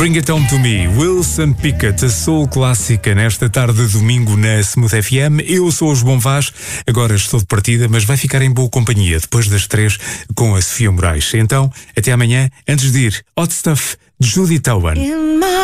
Bring It Home to Me, Wilson Pickett, a soul clássica nesta tarde de domingo na Smooth FM. Eu sou o João Vaz, agora estou de partida, mas vai ficar em boa companhia depois das 3 com a Sofia Moraes. Então, até amanhã. Antes de ir, Hot Stuff, Judy Towan.